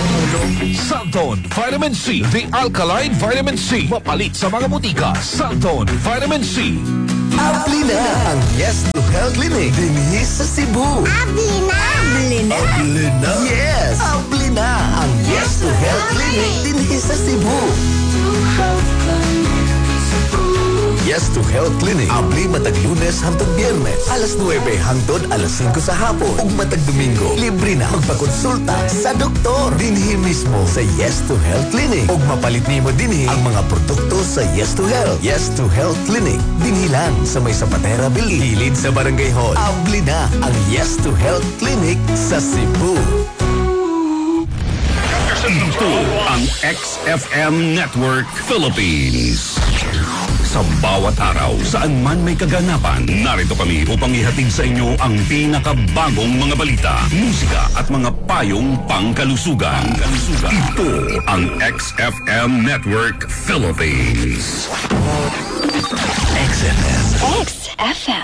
pangulo. Santon Vitamin C, the alkaline vitamin C. Mapalit sa mga butika. Santon Vitamin C. Abli na ang Yes to Health Clinic dinhi sa Cebu. Abli na! Abli na? Yes! Abli na ang Yes to Health Clinic dinhi sa Cebu. Yes to Health Clinic. Abli matag Lunes hangtod Biyernes. Alas 9 hangtod alas 5 sa hapon. Ug matag Domingo, libre na magpakonsulta sa doktor. Dinhi mismo sa Yes to Health Clinic. Ug mapalit nimo dinhi ang mga produkto sa Yes to Health. Yes to Health Clinic. Dinhi lang sa may Zapatera Building. Hilid sa Barangay Hall. Abli na ang Yes to Health Clinic sa Cebu. Ito ang XFM Network Philippines. Sa bawat araw, saan man may kaganapan, narito kami upang ihatid sa inyo ang pinakabagong mga balita, musika at mga payong pangkalusugan. Ito ang XFM Network Philippines. XFM.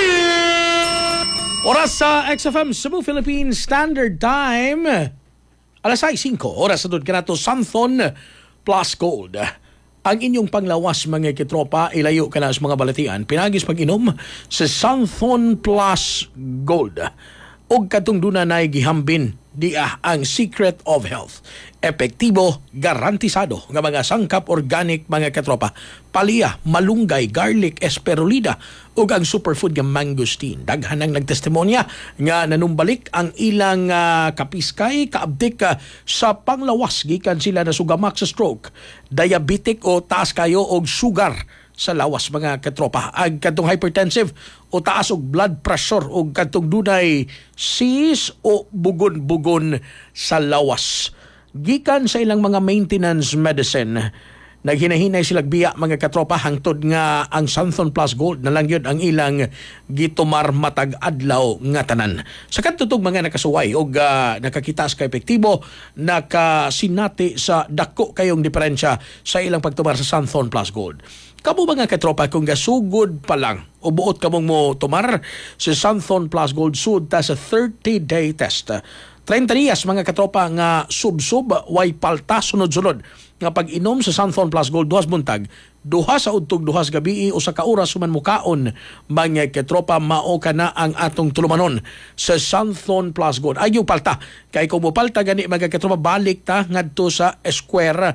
Oras sa XFM Cebu Philippines Standard Time. Alas 5, oras sa doon ka na to, Santhon Plus Gold. Ang inyong panglawas mga kitropa, ilayo ka na sa mga balatian. Pinagis pag-inom sa Santhon Plus Gold. O katong duna na gihambin diya ang Secret of Health. Epektibo, garantisado nga mga sangkap organic mga katropa. Palya, malunggay, garlic, espirulina ug ang superfood nga mangosteen. Daghan ang nagtestimonya nga nanumbalik ang ilang kapiskay, kaabdik sa panglawas gikan sila na sugamak sa stroke, diabetic o taas kayo og sugar sa lawas mga katropa. Ang katong hypertensive o taas og blood pressure o katong dunay sis o bugon-bugon sa lawas. Gikan sa ilang mga maintenance medicine, naghinahinay sila biya mga katropa hangtod nga ang Santhon Plus Gold na lang yun ang ilang gitumar matag adlaw nga tanan. Sa katutog mga nakasuway o nakakita sa epektibo, nakasinati sa dako kayong diferensya sa ilang pagtumar sa Santhon Plus Gold. Kamo mga katropa, kung gasugod pa lang o buot kamong mo tumar sa Santhon Plus Gold, sud ta sa 30-day test. 30 días mga katropa nga sub-sub, way palta, sunod-sunod. Nga pag-inom sa Santhon Plus Gold, duhas buntag, duha sa udtog, duhas gabi, o sa kauras suman mukaon, mga katropa, mao ka na ang atong tulumanon sa Santhon Plus Gold. Ayaw palta. Kaya kung mo palta gani mga katropa, balik ta ngadto sa Square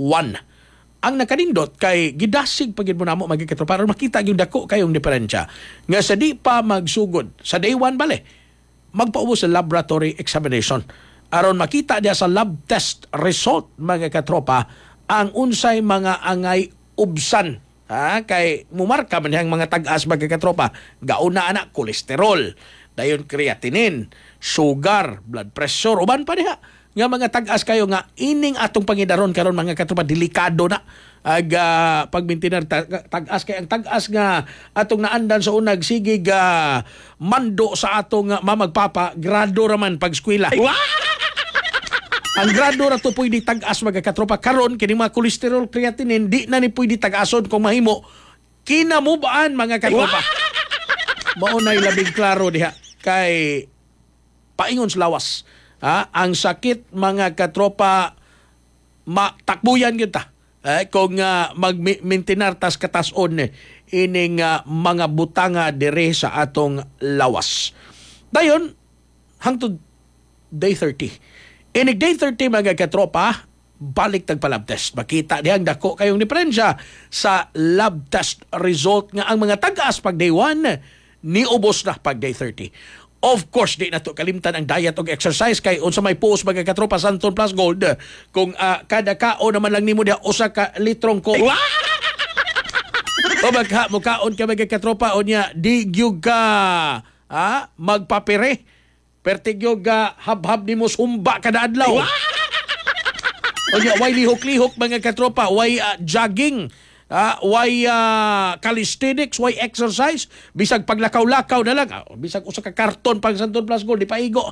1. Ang nakanindot kay gidasig pagid mo namo mga katropa para makita yung dako kayong diferensya. Nga sa di pa magsugod, sa day 1 bale, magpaubos sa laboratory examination. Aron makita diya sa lab test result mga katropa ang unsay mga angay ubsan. Kay mumarka man yang mga tag-as mga katropa. Gauna anak kolesterol, dayon creatinine, sugar, blood pressure, uban pa diha. Nga mga tag-as kayo nga ining atong pangidaron karon mga katropa, delikado na pagmintinar tag-as kay ang tag-as nga atong naandan sa unag sige mando sa atong mamagpapa grado raman pag eskwela. Ang grado ra to pwede tag-as mga katropa karon kini mga cholesterol, creatinine di na ni pwede tag-ason kung mahimo kinamubaan mga katropa. Mao nay labing klaro diha kay paingon sa lawas. Ang sakit mga katropa matakbuyan gyud ta. Kung mag-maintinar tas katason ining mga butanga dire sa atong lawas. Dayon, hangtod day 30. Inig day 30 mga katropa, balik tagpa-lab test. Makita diyang dako kayong diferensya sa lab test result nga ang mga tag-as pag day 1, niubos na pag day 30. Of course, di na to kalimtan ang diet o exercise kay unsa may post mga katropa Santhon Plus Gold kung kada kao naman lang nimo diha usa ka litrong ko. O mukaon ka mga katropa o niya di gyud ka magpapire. Pertigyog hab-hab nimo sumba kada adlaw. O niya way lihok-lihok mga katropa, way jogging. Way calisthenics, way exercise, bisag paglakaw-lakaw na lang. Bisag usa ka karton pag Santhon Plus Gold, di paigo.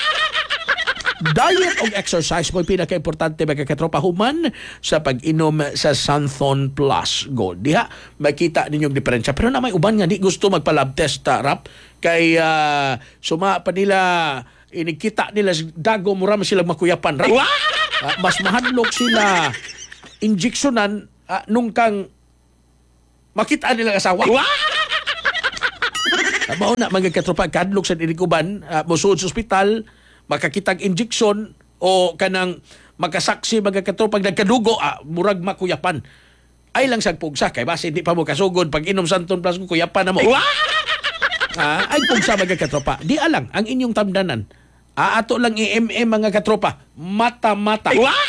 Diet o exercise mo pinaka-importante mga katropa human sa pag-inom sa Santhon Plus Gold. Diha, makita ninyong diferensya. Pero na may uban nga di gusto magpa-lab test, Rap. Kay suma pa nila, inikita nila dago mura silang makuyapan, Rap. Mas mahadlok sila injectionan nung kang makita nilang asawa. Mao na mga katropa kadlok sa dinikuban, musud sa ospital, makakitag injection o kanang makasaksi mga katropa nagkadugo, murag makuyapan. Ay lang sa pugsa kay base hindi pa mo kasugod pag inom Santon Plus kuyapan na mo. Ay pugsa mga katropa. Di alang ang inyong tamdanan. Ato lang i-MM mga katropa. Mata-mata.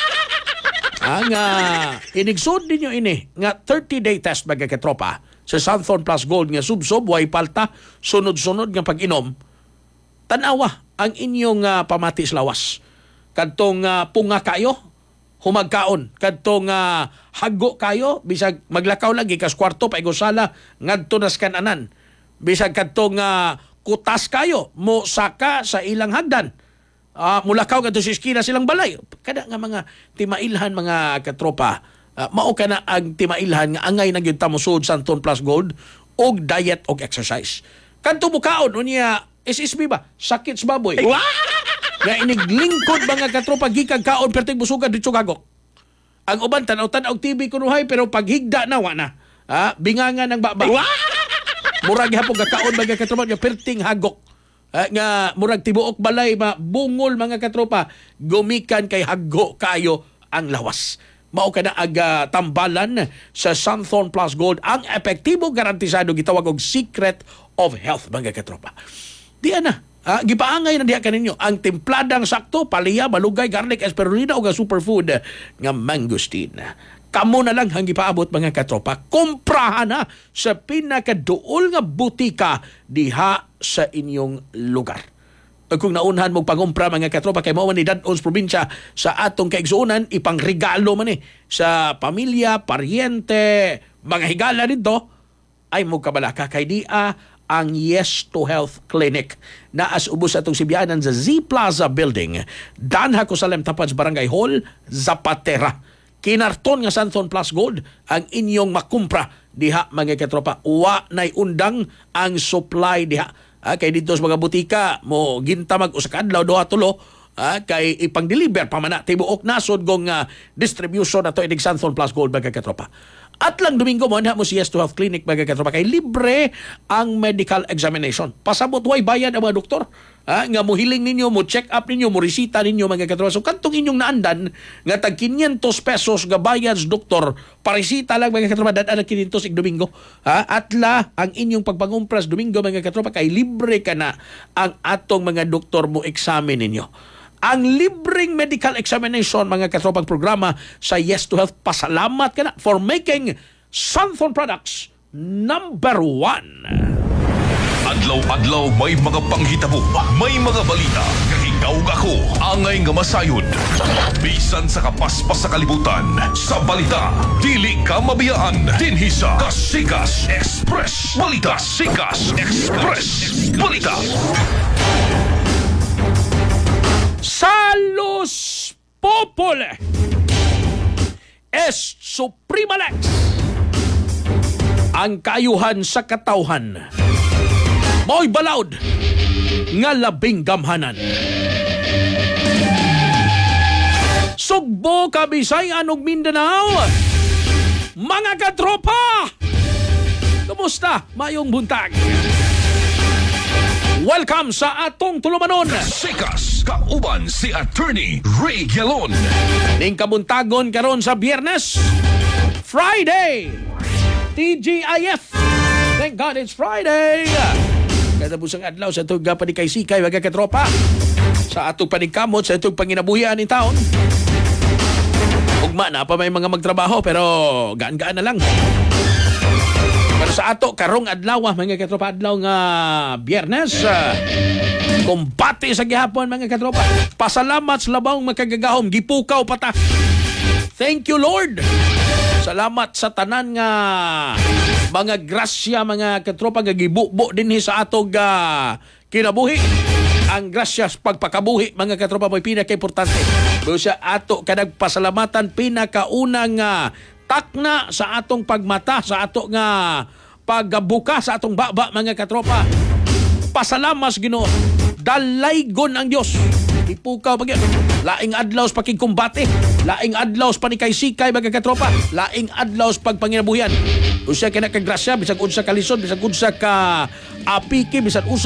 Ang inigsod ninyo ini nga 30-day test mga katropa sa Santon Plus Gold nga subsob way palta sunod-sunod nga pag-inom. Tanawa ang inyong pamatis lawas. Kadtong punga kayo, humagkaon. Kadtong hago kayo, bisag maglakaw lagi kas kwarto pa igosala ngadto nas kananan. Bisag kadtong kutas kayo, mo saka sa ilang hagdan. Mulakaw kadto sa iskina silang balay. Kada nga mga timailhan mga katropa, mao kana ang timailhan nga angay na gyud ta mosud Santon Plus Gold og diet og exercise. Kadto mukaon unya SSB ba? Sakit sa baboy. Nga iniglingkod mga katropa gikag kaon perting busugan dito gagok. Ang uban tanaw-tanaw TV kunuhay pero paghigda na wa na. Bingangan ng baba. Murag hapon gakaon mga katropa nga perting hagok. Nga murag tibuok balay bungol mga katropa gumikan kay hago kayo ang lawas. Mao kana aga tambalan sa Santon Plus Gold ang epektibo garantisado gitawag og secret of health mga katropa. Di ana gipaangay na diha kaninyo ang templadang sakto palaya malugay garlic espirulina o superfood nga mangosteen. Kamo na lang ang gipaabot mga katropa. Komprahan na sa pinakaduol nga butika diha sa inyong lugar. Kung naunhan mong pangumpra mga katropa kay mao man ni dadon sa probinsya sa atong kaigsuonan ipangregalo man sa pamilya, paryente, mga higala dito ay mo kabalaka kay dia ang Yes to Health Clinic na as ubos atong Sibianan sa Z Plaza Building. Danha ko sa Tapad Barangay Hall, Zapatera. Kinarton nga Santon Plus Gold ang inyong makumpra diha mga katropa. Wa nay undang ang supply diha. Kay dito sa mga butika mo gintamag usa ka adlaw duha tulo kay ipang-deliver pa man na tibuok nasod gong distribution ato inig Santon Plus Gold mga katropa. At lang Domingo mo na mo si Yes to Health Clinic mga katropa kay libre ang medical examination. Pasabot way bayad ang mga doktor. Nga mo hiling ninyo, mo check up ninyo, mo resita ninyo mga katropa. So kantong inyong naandan nga tag 500 pesos nga bayad sa doktor, paresita lang mga katropa dad 500 ig Domingo. At la ang inyong pagpangumpras Domingo mga katropa kay libre ka na ang atong mga doktor mo examine ninyo. Ang libreng medical examination mga katropang programa sa Yes to Health. Pasalamat ka na for making Santon Products number 1. Adlaw-adlaw may mga panghitabo, may mga balita. Ikaw ako, angay nga masayod. Bisan sa kapaspas sa kalibutan, sa balita, dili ka mabiyaan. Dinhi sa Kasikas Express Balita. Sikas Express Balita. Salus Popole es Suprema Lex. Ang kaayuhan sa katawhan mo'y balaod nga labing gamhanan. Sugbo, Kabisayan ug Mindanao, mga katropa, kumusta? Mayong buntag. Welcome sa atong tulumanon. Sikas, kauban si Attorney Ray Gelon. Ning kabuntagon karon sa Biyernes, Friday, TGIF. Thank God it's Friday. Kada busang adlaw sa itong panikay-sikay, mga katropa. Sa atong paningkamot, sa itong panginabuhian in town. Ugma na pa may mga magtrabaho, pero gaan-gaan na lang. Pero sa ato, karong adlaw, mga katropa, adlaw nga Biyernes, kumbate sa gihapon, mga katropa. Pasalamat sa labang makagagahom, gipukaw pata. Thank you, Lord. Salamat sa tanan nga mga grasya, mga katropa, nga gibubo din sa atong kinabuhi. Ang grasya sa pagpakabuhi, mga katropa, mo'y pinaka-importante. Pero sa ato kanang pasalamatan, pinakaunang takna sa atong pagmata, sa ato nga pagbuka sa atong baba, mga katropa. Pasalamat Ginoo. Dalaygon ang Dios Ipukaw pag laing adlaw sa pakigkumbate, laing adlaw sa panikay-sikay mga katropa, laing adlaw sa pagpanginabuhian. Usa kay nakagrasya bisag unsa ka lisod, bisag unsa ka apiki, bisag unsa